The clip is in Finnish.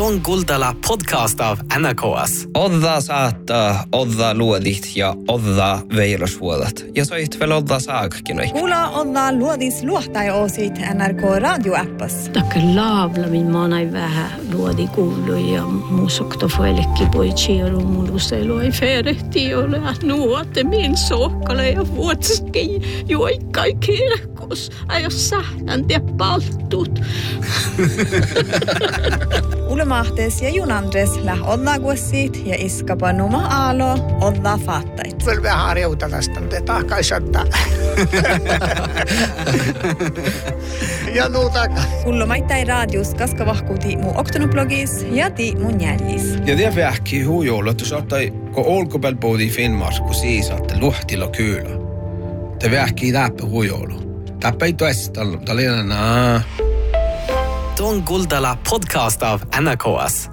Tuon Kuultala podcast av NKS. Odda saattaa, odda luodit ja odda veilosvuodat. Ja soit veel odda saakkinoi. Kuula odda luodis luohtaja-osit NRK radioäppas. Takke laavlamin maanai vähän luodi kuulu ja muusokto fuelekki poi chiero muluselu ei ferehti ole nuote min sokkale ja vuotski juikkai kirkos. Aio sähtän te paltut. Ulemahtes ja Junandres läh odlaguosit ja iskapa numa aalo odla faattait. Kyllä vähän harjoitella mutta tahkaisattaa. Ja nuutaka. Ullomaittai radius kaskavahkuuti mu oktonoblogis ja ti mun jällis. Ja det vähki hujolla, että saattai, kun olkopäällä puhutiin Finnmars, kun siis saatte luhtilla kyllä. Det vähki läppä hujolla. Täppä ei toista, mutta liian Tuon Kuultala podcast av NKS.